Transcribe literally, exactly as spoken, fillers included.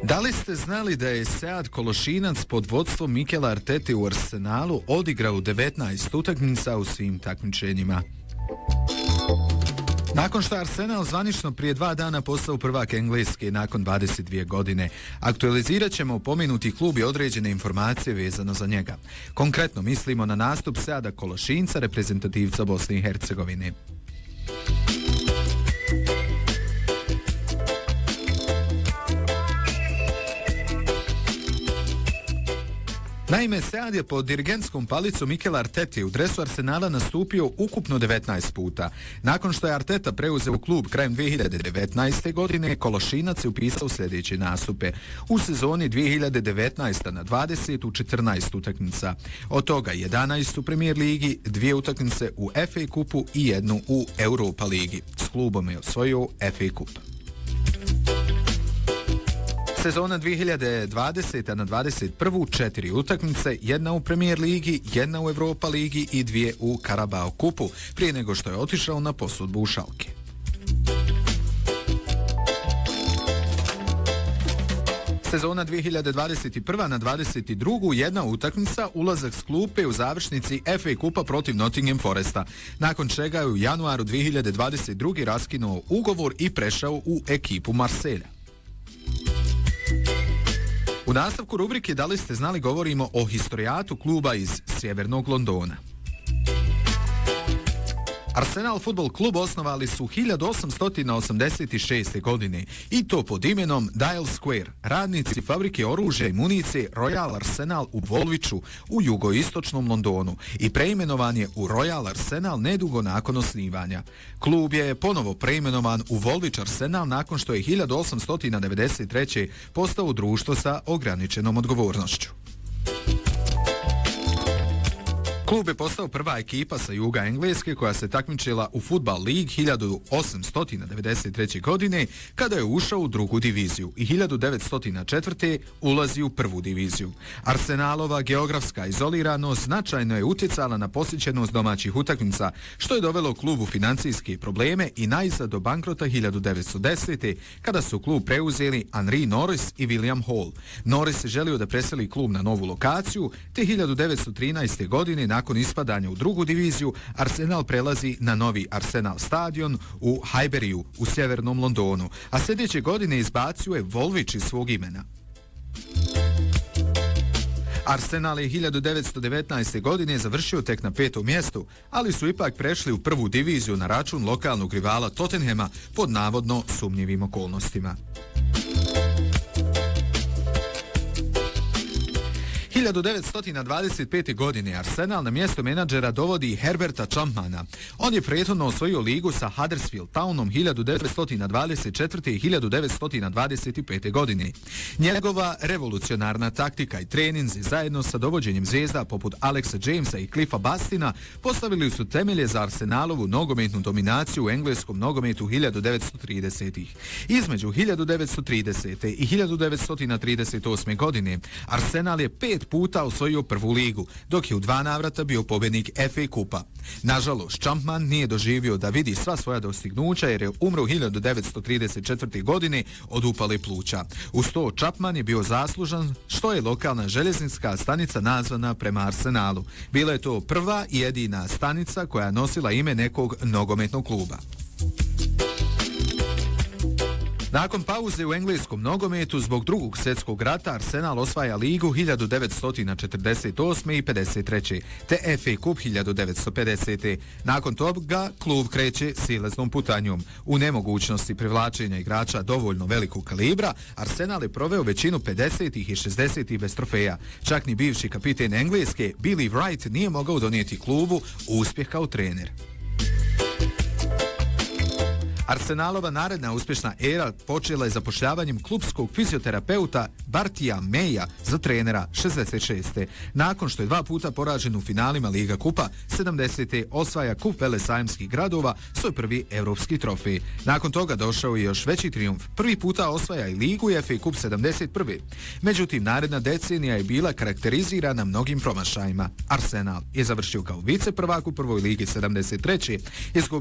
Da li ste znali da je Sead Kološinac pod vodstvom Mikela Artete u Arsenalu odigrao devetnaest utakmica u svim takmičenjima? Nakon što je Arsenal zvanično prije dva dana postao prvak Engleske nakon dvadeset dvije godine, aktualizirat ćemo pomenuti klub i određene informacije vezano za njega. Konkretno mislimo na nastup Seada Kološinca, reprezentativca Bosne i Hercegovine. Naime, Sead je pod dirigentskom palicom Mikela Artete u dresu Arsenala nastupio ukupno devetnaest puta. Nakon što je Arteta preuzeo klub krajem dvije hiljade devetnaeste. godine, Kološinac je upisao sljedeće nastupe. U sezoni dvije hiljade devetnaeste. na dvadeset u četrnaest utakmica. Od toga jedanaest u Premier ligi, dvije utakmice u F A kupu i jednu u Europa ligi. S klubom je osvojio F A kup. Sezona dvije hiljade dvadesete. na dvadeset prvu četiri utakmice, jedna u Premier ligi, jedna u Europa ligi i dvije u Karabao kupu, prije nego što je otišao na posudbu u Schalke. Sezona dvije hiljade dvadeset prve. na dvadeset drugu jedna utakmica, ulazak s klupe u završnici F A kupa protiv Nottingham Foresta, nakon čega je u januaru dvije hiljade dvadeset druge raskinuo ugovor i prešao u ekipu Marselja. U nastavku rubrike Da li ste znali govorimo o historijatu kluba iz sjevernog Londona. Arsenal Football Club osnovali su hiljadu osamsto osamdeset šeste. godine i to pod imenom Dial Square, radnici fabrike oružja i municije Royal Arsenal u Woolwichu u jugoistočnom Londonu, i preimenovan je u Royal Arsenal nedugo nakon osnivanja. Klub je ponovo preimenovan u Woolwich Arsenal nakon što je hiljadu osamsto devedeset treće. postao društvo sa ograničenom odgovornošću. Klub je postao prva ekipa sa juga Engleske koja se takmičila u Football League hiljadu osamsto devedeset treće. godine kada je ušao u drugu diviziju i hiljadu devetsto četvrte. ulazi u prvu diviziju. Arsenalova geografska izoliranost značajno je utjecala na posjećenost domaćih utakmica, što je dovelo klub u financijske probleme i najzad do bankrota hiljadu devetsto desete. kada su klub preuzeli Henry Norris i William Hall. Norris je želio da preseli klub na novu lokaciju, te hiljadu devetsto trinaeste. godine nakon ispadanja u drugu diviziju, Arsenal prelazi na novi Arsenal stadion u Highburyju u sjevernom Londonu, a sljedeće godine izbacuje Woolwich iz svog imena. Arsenal je hiljadu devetsto devetnaeste. godine završio tek na petom mjestu, ali su ipak prešli u prvu diviziju na račun lokalnog rivala Tottenhama pod navodno sumnjivim okolnostima. hiljadu devetsto dvadeset pete. godine Arsenal na mjesto menadžera dovodi Herberta Champmana. On je prethodno osvojio ligu sa Huddersfield Townom hiljadu devetsto dvadeset četvrte. i hiljadu devetsto dvadeset pete. godine. Njegova revolucionarna taktika i treninzi zajedno sa dovođenjem zvijezda poput Alexa Jamesa i Cliffa Bastina postavili su temelje za Arsenalovu nogometnu dominaciju u engleskom nogometu hiljadu devetsto tridesetih. Između hiljadu devetsto tridesete. i hiljadu devetsto trideset osme. godine Arsenal je pet puta osvojio prvu ligu, dok je u dva navrata bio pobjednik F A kupa. Nažalost, Champman nije doživio da vidi sva svoja dostignuća jer je umro u hiljadu devetsto trideset četvrte. godine od upale pluća. Uz to Chapman je bio zaslužan što je lokalna željeznička stanica nazvana prema Arsenalu. Bila je to prva i jedina stanica koja nosila ime nekog nogometnog kluba. Nakon pauze u engleskom nogometu zbog drugog svjetskog rata, Arsenal osvaja ligu hiljadu devetsto četrdeset osme. i pedeset treće. te F A kup hiljadu devetsto pedesete. Nakon toga klub kreće silaznom putanjom. U nemogućnosti privlačenja igrača dovoljno velikog kalibra, Arsenal je proveo većinu pedesetih i šezdesetih bez trofeja. Čak ni bivši kapiten Engleske, Billy Wright, nije mogao donijeti klubu uspjeh kao trener. Arsenalova naredna uspješna era počela je zapošljavanjem klubskog fizioterapeuta Bartija Meja za trenera šezdeset šeste. Nakon što je dva puta poražen u finalima Liga kupa, sedamdesete. osvaja kup velesajamskih gradova, svoj prvi europski trofej. Nakon toga došao je još veći trijumf. Prvi puta osvaja i Ligu i F A kup sedamdeset prve. Međutim, naredna decenija je bila karakterizirana mnogim promašajima. Arsenal je završio kao viceprvak u prvoj ligi sedamdeset treće. izgubio